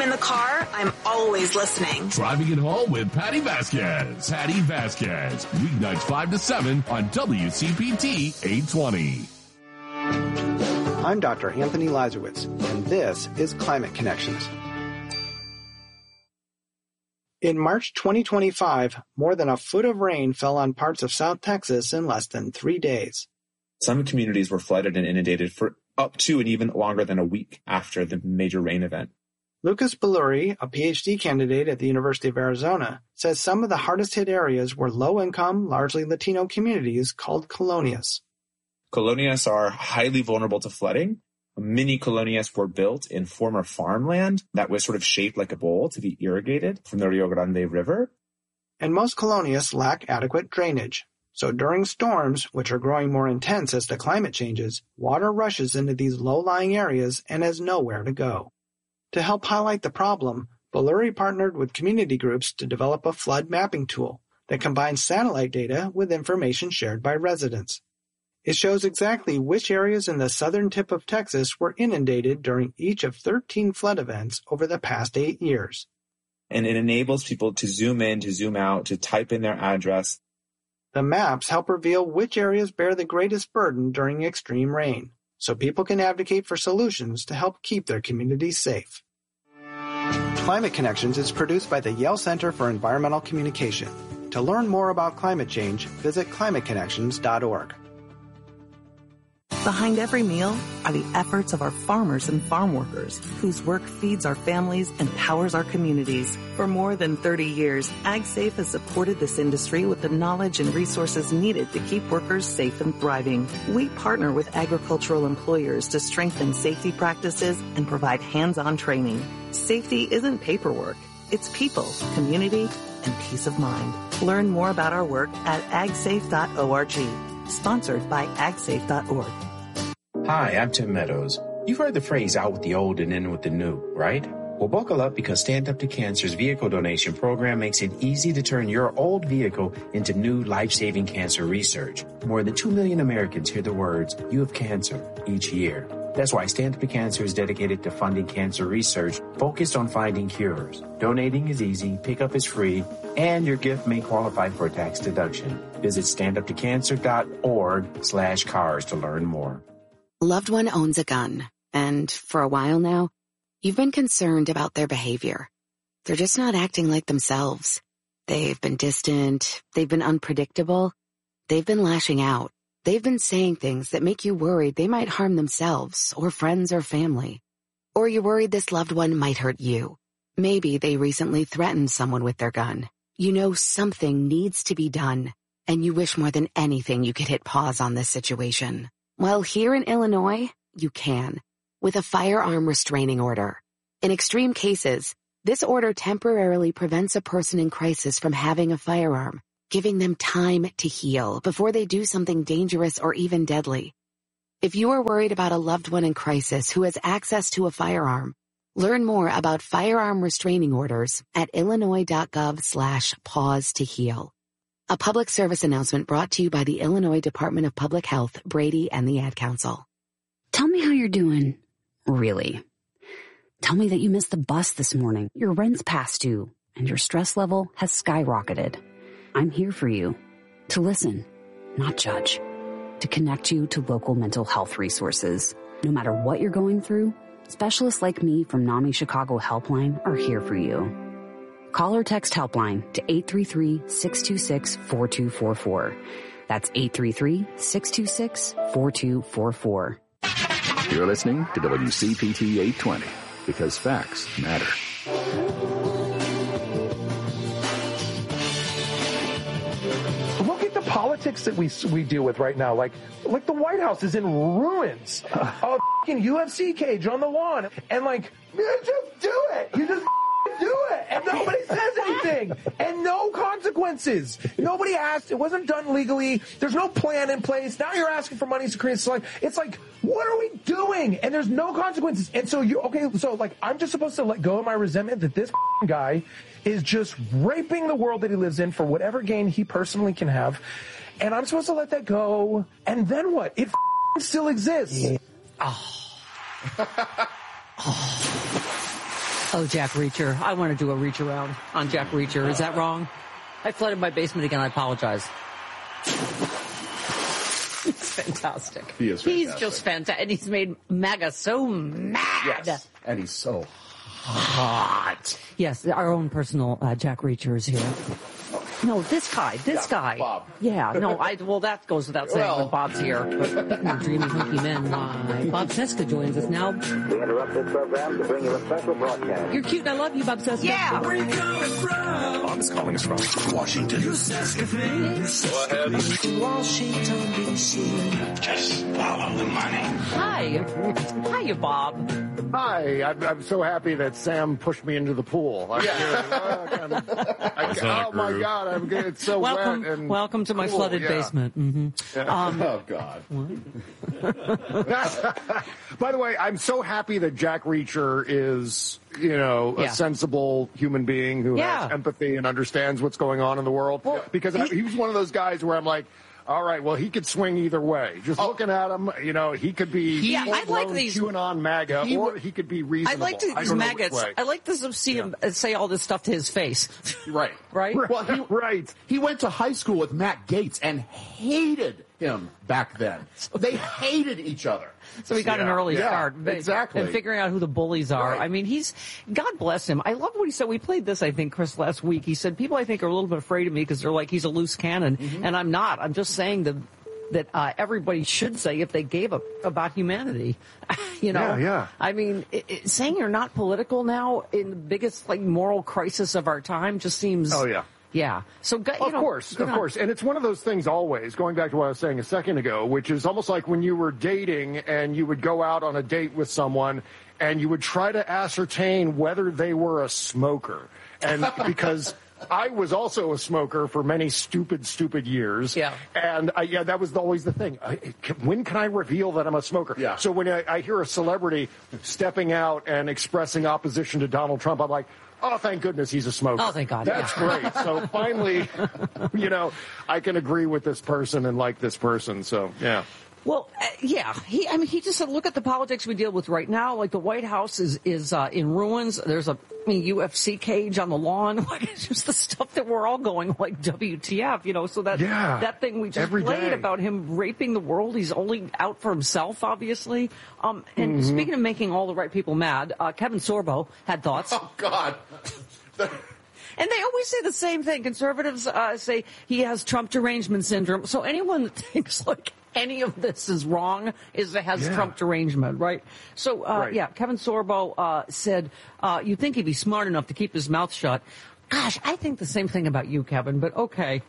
in the car, I'm always listening. Driving it home with Patty Vasquez. Patty Vasquez. Weeknights 5 to 7 on WCPT 820. I'm Dr. Anthony Lazarowitz, and this is Climate Connections. In March 2025, more than a foot of rain fell on parts of South Texas in less than 3 days. Some communities were flooded and inundated for up to and even longer than a week after the major rain event. Lucas Belluri, a PhD candidate at the University of Arizona, says some of the hardest hit areas were low-income, largely Latino communities called colonias. Colonias are highly vulnerable to flooding. Many colonias were built in former farmland that was sort of shaped like a bowl to be irrigated from the Rio Grande River. And most colonias lack adequate drainage. So during storms, which are growing more intense as the climate changes, water rushes into these low-lying areas and has nowhere to go. To help highlight the problem, Belluri partnered with community groups to develop a flood mapping tool that combines satellite data with information shared by residents. It shows exactly which areas in the southern tip of Texas were inundated during each of 13 flood events over the past 8 years. And it enables people to zoom in, to zoom out, to type in their address. The maps help reveal which areas bear the greatest burden during extreme rain, so people can advocate for solutions to help keep their communities safe. Climate Connections is produced by the Yale Center for Environmental Communication. To learn more about climate change, visit climateconnections.org. Behind every meal are the efforts of our farmers and farm workers, whose work feeds our families and powers our communities. For more than 30 years, AgSafe has supported this industry with the knowledge and resources needed to keep workers safe and thriving. We partner with agricultural employers to strengthen safety practices and provide hands-on training. Safety isn't paperwork. It's people, community, and peace of mind. Learn more about our work at agsafe.org. Sponsored by agsafe.org. Hi, I'm Tim Meadows. You've heard the phrase out with the old and in with the new, right? Well, buckle up because Stand Up to Cancer's vehicle donation program makes it easy to turn your old vehicle into new life-saving cancer research. More than 2 million Americans hear the words, "You have cancer," each year. That's why Stand Up to Cancer is dedicated to funding cancer research focused on finding cures. Donating is easy, pickup is free, and your gift may qualify for a tax deduction. Visit standuptocancer.org/cars to learn more. Loved one owns a gun, and for a while now, you've been concerned about their behavior. They're just not acting like themselves. They've been distant, they've been unpredictable, they've been lashing out. They've been saying things that make you worried they might harm themselves or friends or family. Or you're worried this loved one might hurt you. Maybe they recently threatened someone with their gun. You know something needs to be done, and you wish more than anything you could hit pause on this situation. Well, here in Illinois, you can, with a firearm restraining order. In extreme cases, this order temporarily prevents a person in crisis from having a firearm, giving them time to heal before they do something dangerous or even deadly. If you are worried about a loved one in crisis who has access to a firearm, learn more about firearm restraining orders at illinois.gov/pause to heal. A public service announcement brought to you by the Illinois Department of Public Health, Brady, and the Ad Council. Tell me how you're doing. Really. Tell me that you missed the bus this morning, your rent's past due, and your stress level has skyrocketed. I'm here for you. To listen, not judge. To connect you to local mental health resources. No matter what you're going through, specialists like me from NAMI Chicago Helpline are here for you. Call or text Helpline to 833-626-4244. That's 833-626-4244. You're listening to WCPT 820 because facts matter. Look at the politics that we deal with right now. Like the White House is in ruins. A f***ing UFC cage on the lawn. And just do it. You just do it. And nobody says anything. And no consequences. Nobody asked. It wasn't done legally. There's no plan in place. Now you're asking for money to create. It's like, what are we doing? And there's no consequences. And so I'm just supposed to let go of my resentment that this guy is just raping the world that he lives in for whatever gain he personally can have. And I'm supposed to let that go. And then what? It still exists. Yeah. Oh, Jack Reacher. I want to do a reach around on Jack Reacher. Is that wrong? I flooded my basement again. I apologize. He's fantastic. He is fantastic. He's just fantastic. And he's made MAGA so mad. Yes. And he's so hot. Yes, our own personal Jack Reacher is here. No, this guy. Bob. Yeah, no, well, that goes without saying when Bob's here. Dreamy hunky men. Bob Cesca joins us now. We interrupt this program to bring you a special broadcast. You're cute and I love you, Bob Cesca. Yeah. Where are you coming from? Bob's calling us from Washington. You Cesca things. Go ahead. Washington, D.C. Just follow the money. Hiya, Bob. Hi, I'm so happy that Sam pushed me into the pool. Oh my God, I'm good. It's so wet and welcome to my cool. flooded basement. Mm-hmm. Oh God. By the way, I'm so happy that Jack Reacher is, a sensible human being who has empathy and understands what's going on in the world. Because he was one of those guys where I'm like, all right, well, he could swing either way. Just looking at him, he could be I like these QAnon MAGA, or he could be reasonable. I like these maggots. I like to see him say all this stuff to his face. Right. Right? Well, he went to high school with Matt Gaetz and hated him back then. They hated each other. So he got an early start. Exactly. And figuring out who the bullies are. Right. I mean, God bless him. I love what he said. We played this, I think, Chris, last week. He said, people, I think, are a little bit afraid of me because they're like, he's a loose cannon. Mm-hmm. And I'm not. I'm just saying that everybody should say if they gave up about humanity. Yeah. I mean, saying you're not political now in the biggest moral crisis of our time just seems... Oh, yeah. Yeah. So, of course. And it's one of those things always, going back to what I was saying a second ago, which is almost like when you were dating and you would go out on a date with someone and you would try to ascertain whether they were a smoker. And because I was also a smoker for many stupid years. Yeah. And that was always the thing. When can I reveal that I'm a smoker? Yeah. So when I hear a celebrity stepping out and expressing opposition to Donald Trump, I'm like, oh, thank goodness he's a smoker. Oh, thank God. That's great. So finally, I can agree with this person and like this person. So, yeah. Well, he just said, look at the politics we deal with right now. Like the White House is in ruins. There's a UFC cage on the lawn. It's just the stuff that we're all going like WTF, so that thing we just played about him raping the world. He's only out for himself, obviously. And speaking of making all the right people mad, Kevin Sorbo had thoughts. Oh, God. And they always say the same thing. Conservatives say he has Trump derangement syndrome. So anyone that thinks any of this is wrong has Trump derangement, right? So, Kevin Sorbo said, you'd think he'd be smart enough to keep his mouth shut. Gosh, I think the same thing about you, Kevin, but okay.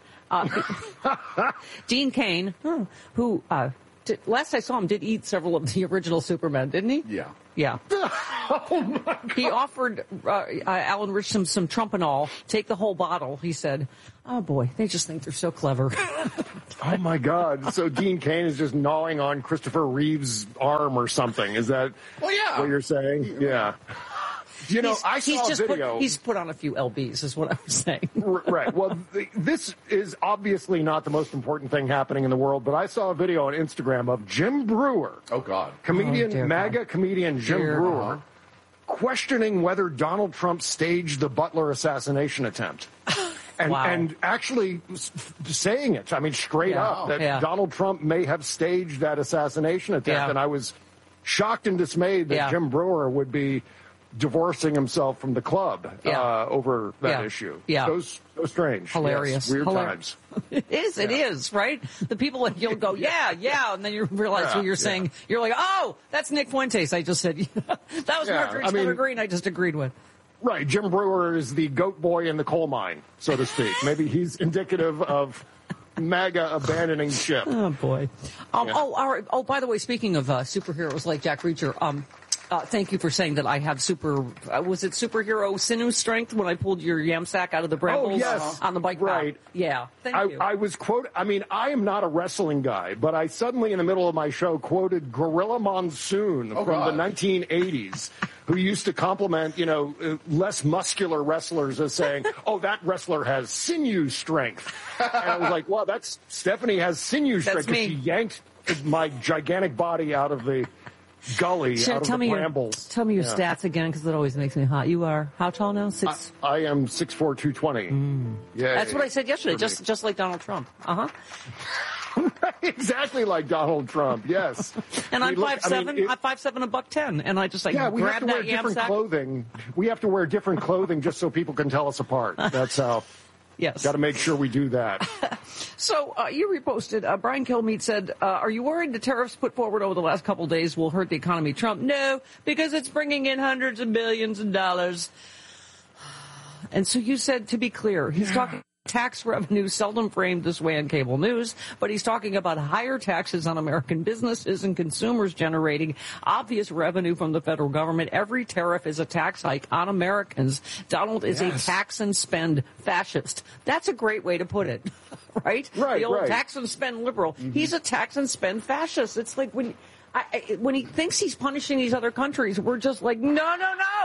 Dean Cain, who last I saw him did eat several of the original Supermen, didn't he? Yeah. Yeah. Oh my God. He offered Alan Rich some Trumpanol. Take the whole bottle. He said, "Oh boy, they just think they're so clever." Oh my God! So Dean Cain is just gnawing on Christopher Reeve's arm or something. Is that what you're saying? Yeah. I saw a video. He's put on a few LBs, is what I was saying. Right. Well, this is obviously not the most important thing happening in the world, but I saw a video on Instagram of Jim Brewer. Oh, God. MAGA comedian Jim Brewer, questioning whether Donald Trump staged the Butler assassination attempt. And actually saying it, straight up, that Donald Trump may have staged that assassination attempt. Yeah. And I was shocked and dismayed that Jim Brewer would be divorcing himself from the club over that issue. Yeah. So strange. Hilarious. Yes, weird times. It is, right? The people you'll go, and then you realize what you're saying. You're like, oh, that's Nick Fuentes. I just said, that was Marjorie Green I just agreed with. Right. Jim Brewer is the goat boy in the coal mine, so to speak. Maybe he's indicative of MAGA abandoning ship. Oh, boy. All right. Oh, by the way, speaking of superheroes like Jack Reacher, thank you for saying that I have was it superhero sinew strength when I pulled your yam sack out of the brambles on the bike path? Right. Yeah. Thank you. I was I am not a wrestling guy, but I suddenly in the middle of my show quoted Gorilla Monsoon from the 1980s, who used to compliment, less muscular wrestlers as saying, oh, that wrestler has sinew strength. And I was like, well, Stephanie has sinew strength because she yanked my gigantic body out of the gully Sure, out of tell the me brambles. Tell me your Yeah. stats again, because it always makes me hot. You are how tall now? I am 6'4", 220. Yeah, That's what I said yesterday. for me. Just like Donald Trump. Exactly like Donald Trump. Yes. And I'm We look- 5'7", I mean, I'm 5'7", $110, and I just like yeah, we have grab to wear that yam different sack. clothing. We have to wear different clothing just so people can tell us apart. That's how. Yes. Got to make sure we do that. So you reposted, Brian Kilmeade said, are you worried the tariffs put forward over the last couple of days will hurt the economy? Trump, no, because it's bringing in hundreds of billions of dollars. And so you said, to be clear, he's talking tax revenue seldom framed this way in cable news, but he's talking about higher taxes on American businesses and consumers generating obvious revenue from the federal government. Every tariff is a tax hike on Americans. Donald is a tax and spend fascist. That's a great way to put it, right? Right, the old right. tax and spend liberal. He's a tax and spend fascist. It's like when he thinks he's punishing these other countries, we're just like, no,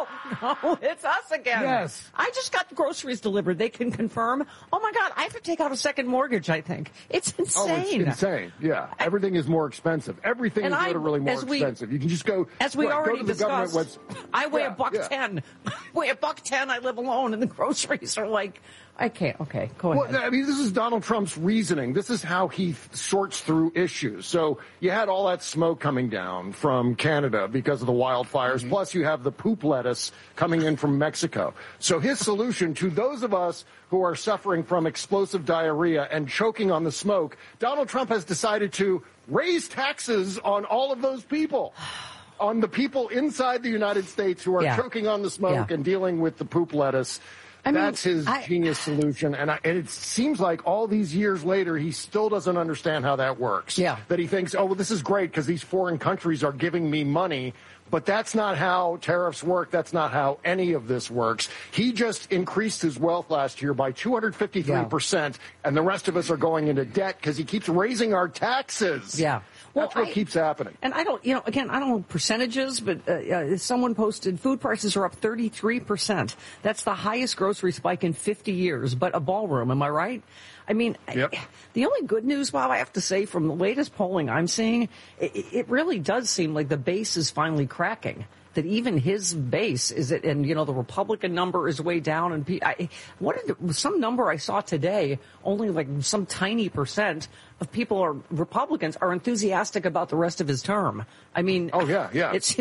it's us again. Yes. I just got groceries delivered. They can confirm. Oh my God, I have to take out a second mortgage, I think. It's insane. Oh, it's insane. Yeah. Everything is more expensive. Everything is literally more expensive. You can just go. As we already go to the government discussed, website. I weigh Yeah, $110. I weigh $110. I live alone, and the groceries are like, I can't. Okay, go ahead. Well, I mean, this is Donald Trump's reasoning. This is how he sorts through issues. So you had all that smoke coming down from Canada because of the wildfires. Plus, you have the poop lettuce coming in from Mexico. So his solution to those of us who are suffering from explosive diarrhea and choking on the smoke, Donald Trump has decided to raise taxes on all of those people. On the people inside the United States who are choking on the smoke and dealing with the poop lettuce. That's his genius solution, and it seems like all these years later, he still doesn't understand how that works. Yeah. That he thinks, oh, well, this is great because these foreign countries are giving me money, but that's not how tariffs work. That's not how any of this works. He just increased his wealth last year by 253%, and the rest of us are going into debt because he keeps raising our taxes. Yeah. That's what keeps happening. And I don't, again, I don't know percentages, but someone posted food prices are up 33%. That's the highest grocery spike in 50 years, but a ballroom, am I right? I mean, the only good news, Bob, I have to say, from the latest polling I'm seeing, it really does seem like the base is finally cracking. That even his base is it, and the Republican number is way down. And some number I saw today, only like some tiny percent of people Republicans are enthusiastic about the rest of his term. I mean, oh yeah.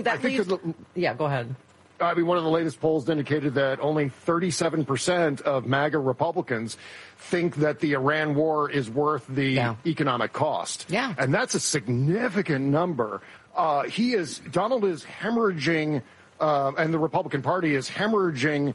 Yeah, go ahead. I mean, one of the latest polls indicated that only 37% of MAGA Republicans think that the Iran war is worth the economic cost. Yeah. And that's a significant number. Donald is hemorrhaging, and the Republican Party is hemorrhaging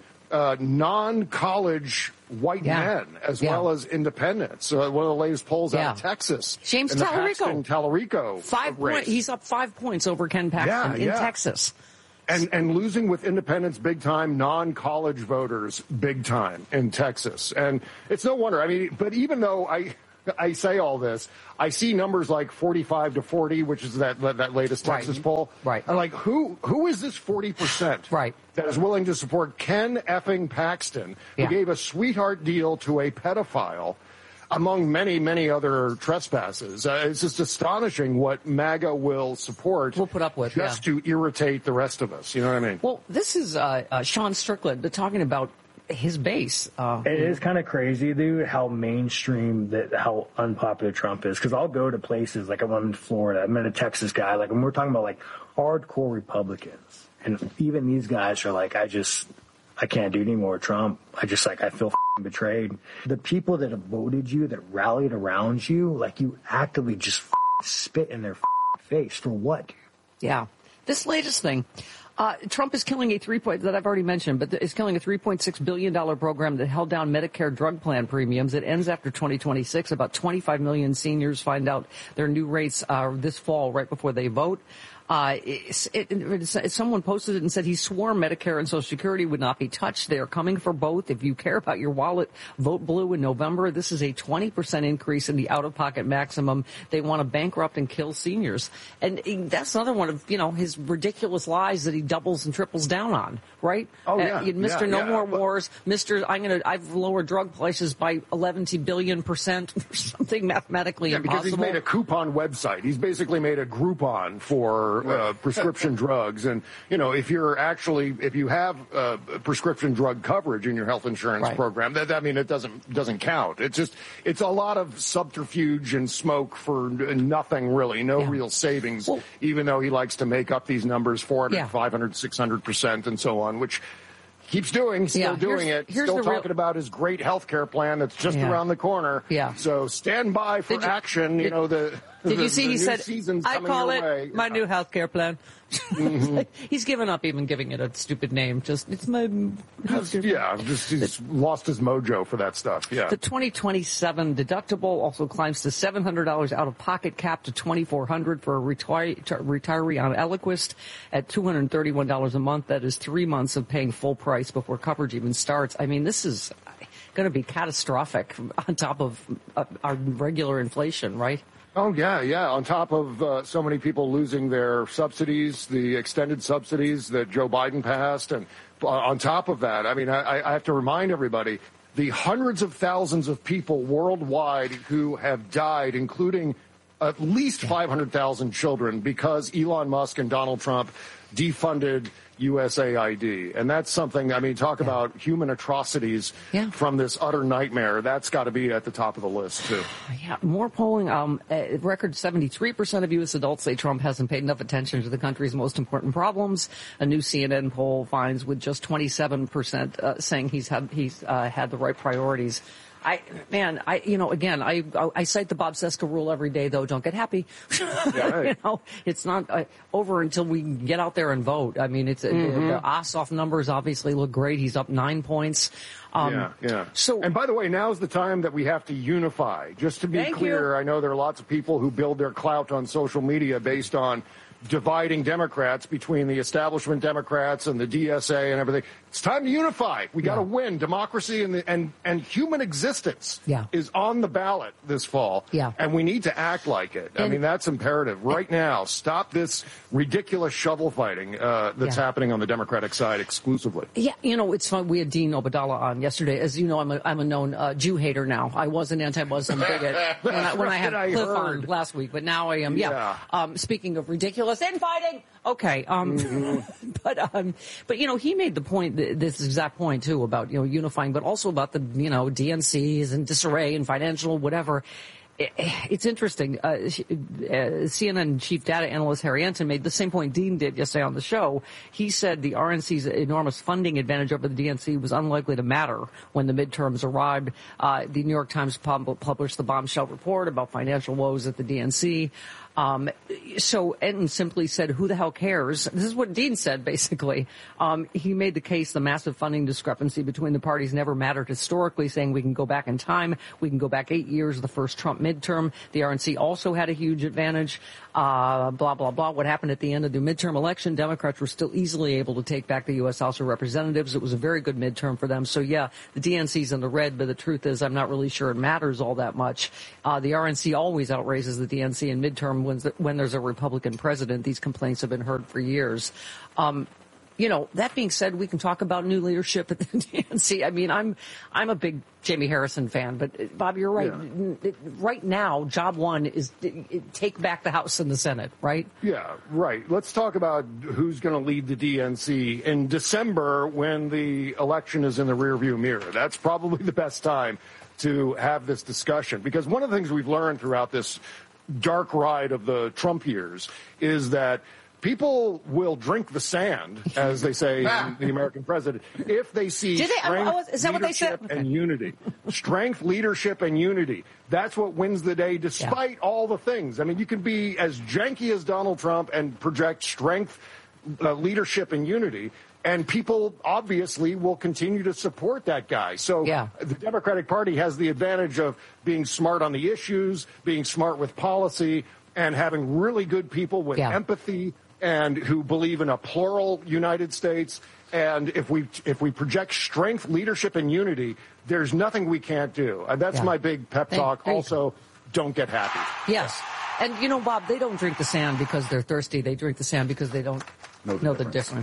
non-college white men as well as independents. One of the latest polls out of Texas. James Tallarico. 5 points. He's up 5 points over Ken Paxton in Texas. And losing with independents big time, non-college voters big time in Texas. And it's no wonder. I mean, but even though I say all this, I see numbers like 45-40, which is that latest Texas poll. Right. I'm like, who is this 40% that is willing to support Ken effing Paxton, who gave a sweetheart deal to a pedophile, among many, many other trespasses? It's just astonishing what MAGA will support. We'll put up with just to irritate the rest of us. You know what I mean? Well, this is Sean Strickland talking about his base. It is kind of crazy, dude, how mainstream how unpopular Trump is. Because I'll go to places like I'm in Florida. I met a Texas guy. Like when we're talking about like hardcore Republicans, and even these guys are like, I can't do any more Trump. I feel betrayed. The people that have voted you, that rallied around you, like you actively just spit in their face for what, dude? Yeah. This latest thing. Trump is killing that I've already mentioned, but is killing a $3.6 billion program that held down Medicare drug plan premiums. It ends after 2026. About 25 million seniors find out their new rates this fall, right before they vote. Someone posted it and said he swore Medicare and Social Security would not be touched. They are coming for both. If you care about your wallet, vote blue in November. This is a 20% increase in the out-of-pocket maximum. They want to bankrupt and kill seniors. And that's another one of, his ridiculous lies that he doubles and triples down on, right? Oh, yeah. Mr. No More Wars, Mr. I've lowered drug prices by 11 billion% or something mathematically impossible. Because he's made a coupon website. He's basically made a Groupon for for prescription drugs. And, if you have prescription drug coverage in your health insurance program, it doesn't count. It's a lot of subterfuge and smoke for nothing really, no real savings, even though he likes to make up these numbers, 400, 500, 600% and so on, which keeps doing, still doing it, still talking about his great health care plan that's just around the corner. Yeah. So stand by for action. Did you see he said, I call it my new health care plan? He's given up even giving it a stupid name. It's my health care plan. He's lost his mojo for that stuff. Yeah. The 2027 deductible also climbs to $700 out of pocket, cap to $2,400 for a retiree on Eliquis at $231 a month. That is 3 months of paying full price before coverage even starts. I mean, this is going to be catastrophic on top of our regular inflation, right? Oh, yeah. On top of so many people losing their subsidies, the extended subsidies that Joe Biden passed. And on top of that, I have to remind everybody, the hundreds of thousands of people worldwide who have died, including at least 500,000 children, because Elon Musk and Donald Trump defunded USAID. And that's something, talk about human atrocities from this utter nightmare. That's got to be at the top of the list, too. Yeah, more polling. Record 73% of U.S. adults say Trump hasn't paid enough attention to the country's most important problems. A new CNN poll finds with just 27% saying he's had the right priorities. I cite the Bob Cesca rule every day, though. Don't get happy. Yeah, right. It's not over until we get out there and vote. The Ossoff numbers obviously look great. He's up 9 points. So, and by the way, now's the time that we have to unify. Just to be clear, I know there are lots of people who build their clout on social media based on dividing Democrats between the establishment Democrats and the DSA and everything. It's time to unify. We got to win. Democracy and human existence is on the ballot this fall. Yeah. And we need to act like it. That's imperative. Right now, stop this ridiculous shovel fighting that's happening on the Democratic side exclusively. Yeah, it's fun. We had Dean Obeidallah on yesterday. As you know, I'm a known Jew hater now. I was an anti-Muslim bigot when I had Cliff on last week, but now I am. Yeah. Speaking of ridiculous infighting. Okay. But he made the point, this exact point too, about, unifying, but also about the, DNCs and disarray and financial whatever. It's interesting. CNN chief data analyst Harry Ensign made the same point Dean did yesterday on the show. He said the RNC's enormous funding advantage over the DNC was unlikely to matter when the midterms arrived. The New York Times published the bombshell report about financial woes at the DNC. So Ensign simply said, who the hell cares? This is what Dean said, basically. He made the case the massive funding discrepancy between the parties never mattered historically, saying we can go back in time. We can go back 8 years, the first Trump midterm. The RNC also had a huge advantage. Blah, blah, blah. What happened at the end of the midterm election? Democrats were still easily able to take back the U.S. House of Representatives. It was a very good midterm for them. So, yeah, the DNC's in the red, but the truth is I'm not really sure it matters all that much. The RNC always outraises the DNC in midterm when there's a Republican president. These complaints have been heard for years. That being said, we can talk about new leadership at the DNC. I'm a big Jamie Harrison fan, but Bob, you're right. Yeah. Right now, job one is take back the House and the Senate, right? Yeah, right. Let's talk about who's going to lead the DNC in December when the election is in the rearview mirror. That's probably the best time to have this discussion, because one of the things we've learned throughout this dark ride of the Trump years is that people will drink the sand, as they say in the American president, if they see strength, leadership, and unity. Strength, leadership, and unity. That's what wins the day, despite all the things. You can be as janky as Donald Trump and project strength, leadership, and unity, and people obviously will continue to support that guy. So the Democratic Party has the advantage of being smart on the issues, being smart with policy, and having really good people with empathy and who believe in a plural United States. And if we project strength, leadership, and unity, there's nothing we can't do. And that's my big pep talk. Also, don't get happy. Yes. And, Bob, they don't drink the sand because they're thirsty. They drink the sand because they don't know the difference.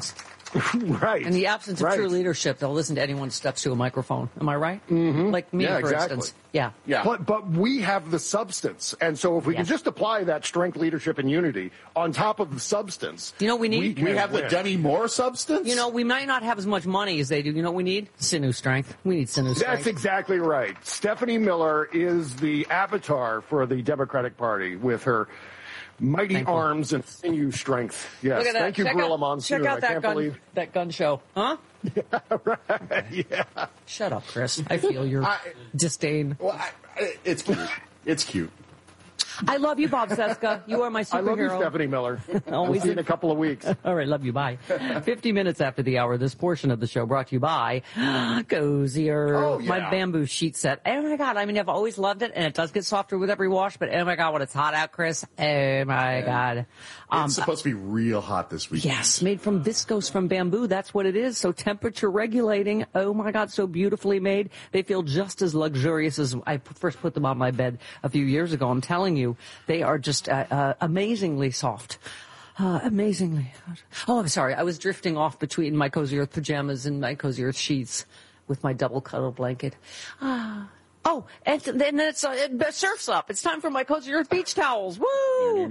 Right. In the absence of true leadership, they'll listen to anyone who steps to a microphone. Am I right? Mm-hmm. Like me, for instance. Yeah. But we have the substance. And so if we can just apply that strength, leadership, and unity on top of the substance. You know what we need? We have the Demi Moore substance? You know, we might not have as much money as they do. You know what we need? Sinew strength. We need sinew strength. That's exactly right. Stephanie Miller is the avatar for the Democratic Party with her mighty arms and sinew strength. Yes. Look at that. Thank you, Gorilla Monsoon. Check out I can't that gun show. Huh? Yeah. Shut up, Chris. I feel your disdain. Well, it's cute. It's cute. I love you, Bob Cesca. You are my superhero. I love you, Stephanie Miller. Always see you in a couple of weeks. All right, love you. Bye. 50 minutes after the hour, this portion of the show brought to you by Cozier. Oh, yeah. My bamboo sheet set. Oh, my God. I mean, I've always loved it, and it does get softer with every wash, but oh, my God, when it's hot out, Chris. Oh, my God. It's supposed to be real hot this week. Yes, made from viscose from bamboo. That's what it is. So temperature regulating. Oh, my God, so beautifully made. They feel just as luxurious as I first put them on my bed a few years ago. I'm telling you. They are just amazingly soft. Amazingly. Oh, I'm sorry. I was drifting off between my Cozy Earth pajamas and my Cozy Earth sheets with my double cuddle blanket. Oh, and then it's surf's up. It's time for my Cozy Earth beach towels. Woo!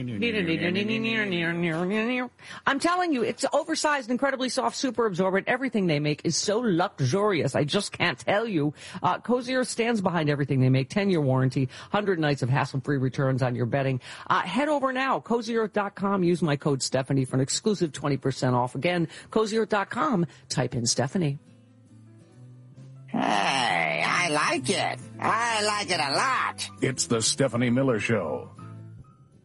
I'm telling you, it's oversized, incredibly soft, super absorbent. Everything they make is so luxurious. I just can't tell you. Cozy Earth stands behind everything they make. 10-year warranty, 100 nights of hassle-free returns on your bedding. Head over now, CozyEarth.com. Use my code Stephanie for an exclusive 20% off. Again, CozyEarth.com. Type in Stephanie. Hey, I like it. I like it a lot. It's the Stephanie Miller Show.